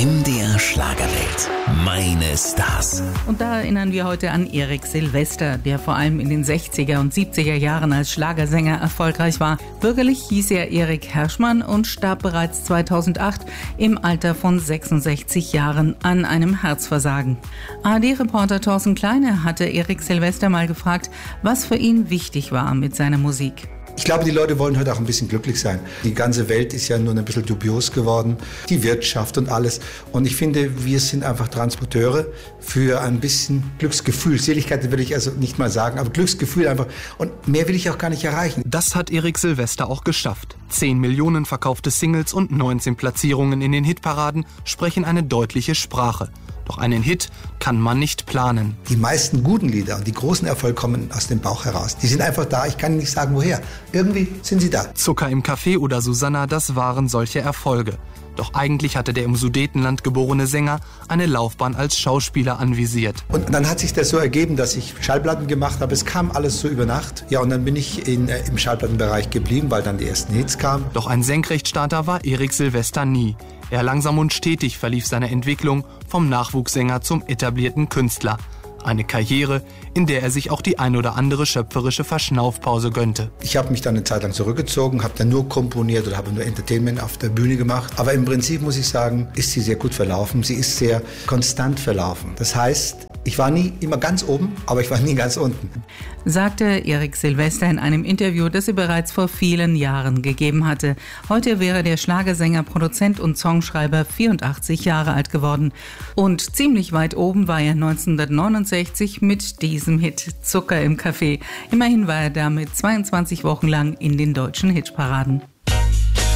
MDR Schlagerwelt. Meine Stars. Und da erinnern wir heute an Erik Silvester, der vor allem in den 60er und 70er Jahren als Schlagersänger erfolgreich war. Bürgerlich hieß er Erik Herschmann und starb bereits 2008 im Alter von 66 Jahren an einem Herzversagen. ARD-Reporter Thorsten Kleine hatte Erik Silvester mal gefragt, was für ihn wichtig war mit seiner Musik. Ich glaube, die Leute wollen heute auch ein bisschen glücklich sein. Die ganze Welt ist ja nur ein bisschen dubios geworden, die Wirtschaft und alles. Und ich finde, wir sind einfach Transporteure für ein bisschen Glücksgefühl. Seligkeit will ich also nicht mal sagen, aber Glücksgefühl einfach. Und mehr will ich auch gar nicht erreichen. Das hat Erik Silvester auch geschafft. 10 Millionen verkaufte Singles und 19 Platzierungen in den Hitparaden sprechen eine deutliche Sprache. Doch einen Hit kann man nicht planen. Die meisten guten Lieder und die großen Erfolge kommen aus dem Bauch heraus. Die sind einfach da, ich kann nicht sagen woher. Irgendwie sind sie da. Zucker im Café oder Susanna, das waren solche Erfolge. Doch eigentlich hatte der im Sudetenland geborene Sänger eine Laufbahn als Schauspieler anvisiert. Und dann hat sich das so ergeben, dass ich Schallplatten gemacht habe. Es kam alles so über Nacht. Ja, und dann bin ich im Schallplattenbereich geblieben, weil dann die ersten Hits kamen. Doch ein Senkrechtstarter war Erik Silvester nie. Er langsam und stetig verlief seine Entwicklung vom Nachwuchssänger zum etablierten Künstler. Eine Karriere, in der er sich auch die ein oder andere schöpferische Verschnaufpause gönnte. Ich habe mich dann eine Zeit lang zurückgezogen, habe dann nur komponiert oder habe nur Entertainment auf der Bühne gemacht. Aber im Prinzip muss ich sagen, ist sie sehr gut verlaufen. Sie ist sehr konstant verlaufen. Das heißt, ich war nie immer ganz oben, aber ich war nie ganz unten. Sagte Erik Silvester in einem Interview, das er bereits vor vielen Jahren gegeben hatte. Heute wäre der Schlagersänger, Produzent und Songschreiber 84 Jahre alt geworden. Und ziemlich weit oben war er 1969 mit diesem Hit Zucker im Café. Immerhin war er damit 22 Wochen lang in den deutschen Hitparaden.